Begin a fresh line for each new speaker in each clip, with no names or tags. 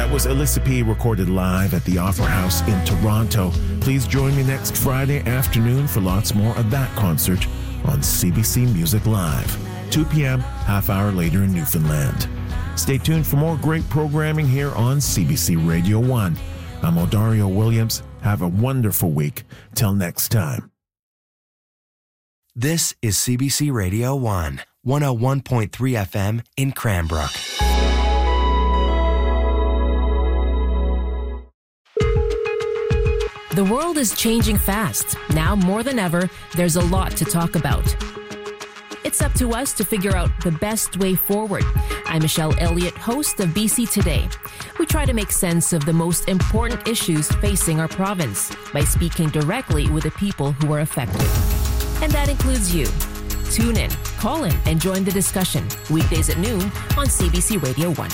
That was Alyssa P. recorded live at the Opera House in Toronto. Please join me next Friday afternoon for lots more of that concert on CBC Music Live. 2 p.m., half hour later in Newfoundland. Stay tuned for more great programming here on CBC Radio 1. I'm Odario Williams. Have a wonderful week. Till next time.
This is CBC Radio 1, 101.3 FM in Cranbrook.
The world is changing fast. Now more than ever, there's a lot to talk about. It's up to us to figure out the best way forward. I'm Michelle Elliott, host of BC Today. We try to make sense of the most important issues facing our province by speaking directly with the people who are affected. And that includes you. Tune in, call in, and join the discussion. Weekdays at noon on CBC Radio 1.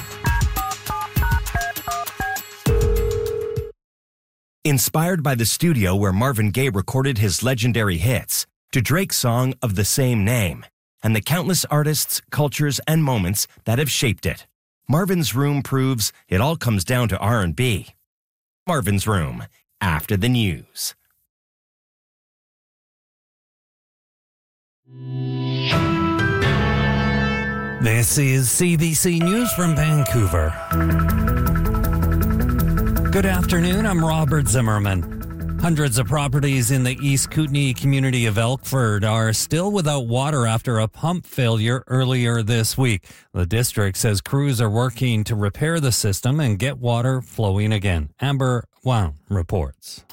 Inspired by the studio where Marvin Gaye recorded his legendary hits, to Drake's song of the same name, and the countless artists, cultures, and moments that have shaped it, Marvin's Room proves it all comes down to R&B. Marvin's Room, after the news.
This is CBC News from Vancouver. Good afternoon, I'm Robert Zimmerman. Hundreds of properties in the East Kootenay community of Elkford are still without water after a pump failure earlier this week. The district says crews are working to repair the system and get water flowing again. Amber Wang reports.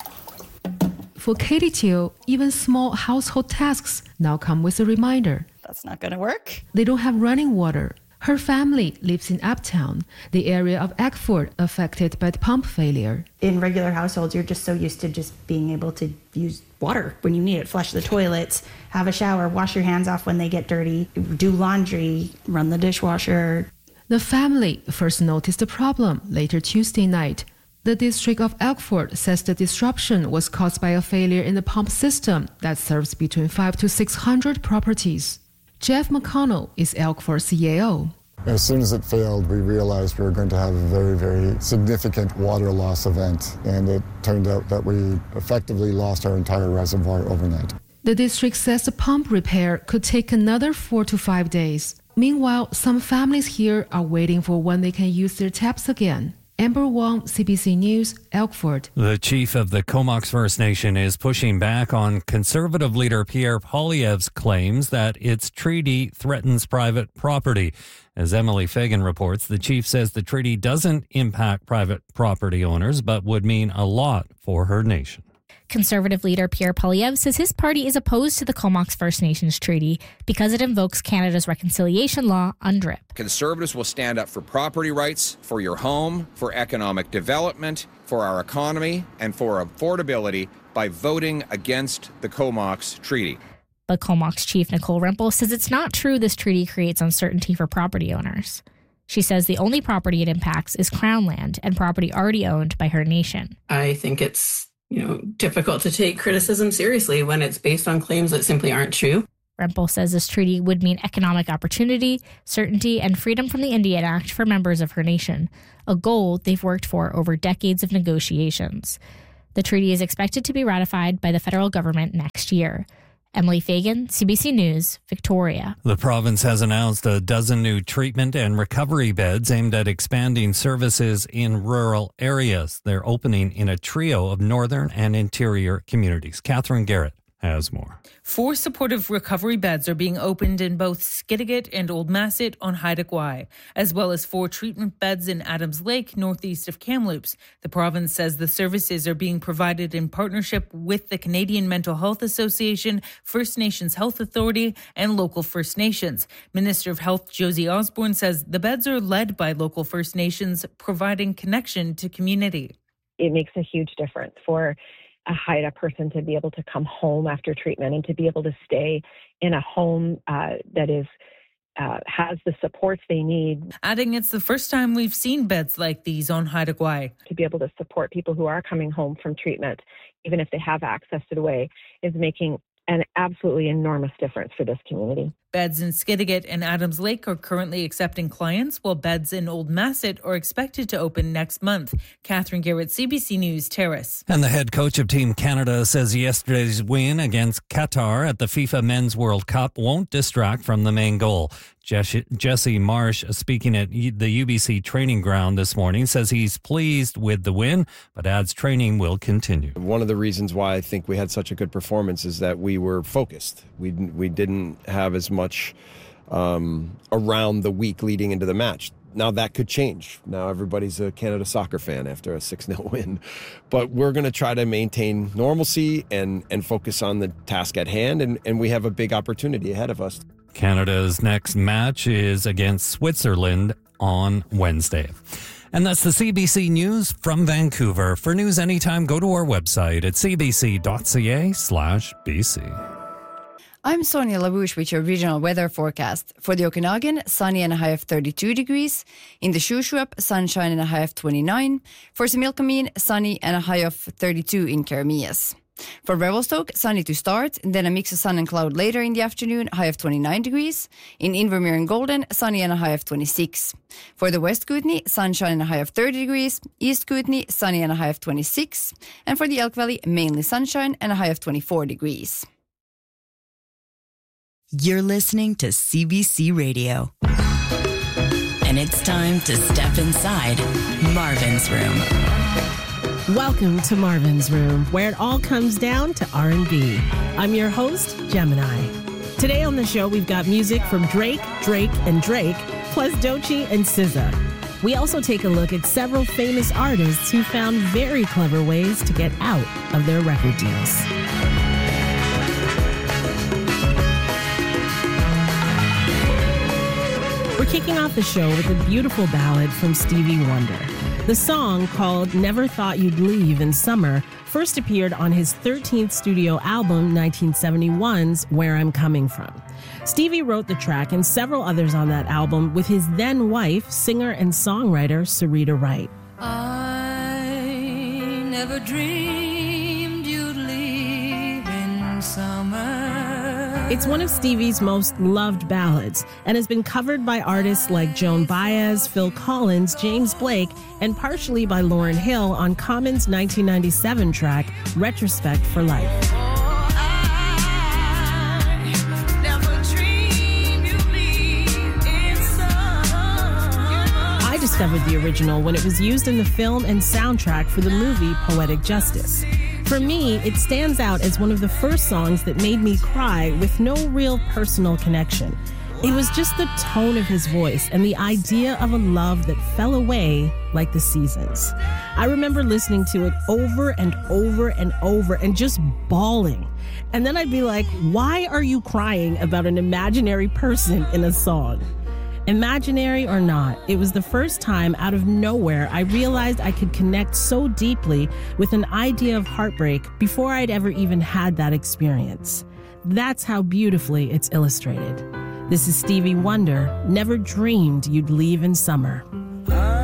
For Katie Teal, even small household tasks now come with a reminder.
That's not going to work.
They don't have running water. Her family lives in Uptown, the area of Eckford affected by the pump failure.
In regular households, you're just so used to just being able to use water when you need it, flush the toilets, have a shower, wash your hands off when they get dirty, do laundry, run the dishwasher.
The family first noticed the problem later Tuesday night. The district of Elkford says the disruption was caused by a failure in the pump system that serves between 500 to 600 properties. Jeff McConnell is Elkford's CAO.
As soon as it failed, we realized we were going to have a very, very significant water loss event, and it turned out that we effectively lost our entire reservoir overnight.
The district says the pump repair could take another 4 to 5 days. Meanwhile, some families here are waiting for when they can use their taps again. Amber Wong, CBC News, Elkford.
The chief of the Comox First Nation is pushing back on Conservative leader Pierre Poilievre's claims that its treaty threatens private property. As Emily Fagan reports, the chief says the treaty doesn't impact private property owners, but would mean a lot for her nation.
Conservative leader Pierre Poilievre says his party is opposed to the Comox First Nations Treaty because it invokes Canada's reconciliation law, UNDRIP.
Conservatives will stand up for property rights, for your home, for economic development, for our economy, and for affordability by voting against the Comox Treaty.
But Comox chief Nicole Rempel says it's not true this treaty creates uncertainty for property owners. She says the only property it impacts is Crown land and property already owned by her nation.
I think it's difficult to take criticism seriously when it's based on claims that simply aren't true.
Rempel says this treaty would mean economic opportunity, certainty, and freedom from the Indian Act for members of her nation, a goal they've worked for over decades of negotiations. The treaty is expected to be ratified by the federal government next year. Emily Fagan, CBC News, Victoria.
The province has announced a dozen new treatment and recovery beds aimed at expanding services in rural areas. They're opening in a trio of northern and interior communities. Catherine Garrett has more.
4 supportive recovery beds are being opened in both Skidegate and Old Masset on Haida Gwaii, as well as 4 treatment beds in Adams Lake, northeast of Kamloops. The province says the services are being provided in partnership with the Canadian Mental Health Association, First Nations Health Authority, and local First Nations. Minister of Health Josie Osborne says the beds are led by local First Nations, providing connection to community.
It makes a huge difference for a Haida person to be able to come home after treatment and to be able to stay in a home that is has the supports they need.
Adding it's the first time we've seen beds like these on Haida Gwaii.
To be able to support people who are coming home from treatment, even if they have access to the way, is making an absolutely enormous difference for this community.
Beds in Skidegate and Adams Lake are currently accepting clients, while beds in Old Masset are expected to open next month. Catherine Garrett, CBC News, Terrace.
And the head coach of Team Canada says yesterday's win against Qatar at the FIFA Men's World Cup won't distract from the main goal. Jesse Marsh, speaking at the UBC training ground this morning, says he's pleased with the win, but adds training will continue.
One of the reasons why I think we had such a good performance is that we were focused. We didn't have as much around the week leading into the match. Now that could change. Now everybody's a Canada Soccer fan after a 6-0 win. But we're going to try to maintain normalcy and focus on the task at hand, and we have a big opportunity ahead of us.
Canada's next match is against Switzerland on Wednesday. And that's the CBC News from Vancouver. For news anytime, go to our website at cbc.ca/BC.
I'm Sonia Labouche with your regional weather forecast. For the Okanagan, sunny and a high of 32 degrees. In the Shuswap, sunshine and a high of 29. For Similkameen, sunny and a high of 32 in Keremeos. For Revelstoke, sunny to start, then a mix of sun and cloud later in the afternoon, high of 29 degrees. In Invermere and Golden, sunny and a high of 26. For the West Kootenay, sunshine and a high of 30 degrees. East Kootenay, sunny and a high of 26. And for the Elk Valley, mainly sunshine and a high of 24 degrees.
You're listening to CBC Radio. And it's time to step inside Marvin's Room.
Welcome to Marvin's Room, where it all comes down to R&B. I'm your host, Gemini. Today on the show, we've got music from Drake, and Drake, plus Doechii and SZA. We also take a look at several famous artists who found very clever ways to get out of their record deals. We're kicking off the show with a beautiful ballad from Stevie Wonder. The song, called Never Thought You'd Leave in Summer, first appeared on his 13th studio album, 1971's Where I'm Coming From. Stevie wrote the track and several others on that album with his then-wife, singer and songwriter Syreeta Wright.
I never dreamed you'd leave in summer.
It's one of Stevie's most loved ballads and has been covered by artists like Joan Baez, Phil Collins, James Blake, and partially by Lauryn Hill on Common's 1997 track, Retrospect for Life. I discovered the original when it was used in the film and soundtrack for the movie Poetic Justice. For me, it stands out as one of the first songs that made me cry with no real personal connection. It was just the tone of his voice and the idea of a love that fell away like the seasons. I remember listening to it over and over and over and just bawling. And then I'd be like, why are you crying about an imaginary person in a song? Imaginary or not, it was the first time out of nowhere I realized I could connect so deeply with an idea of heartbreak before I'd ever even had that experience. That's how beautifully it's illustrated. This is Stevie Wonder, Never Dreamed You'd Leave in Summer.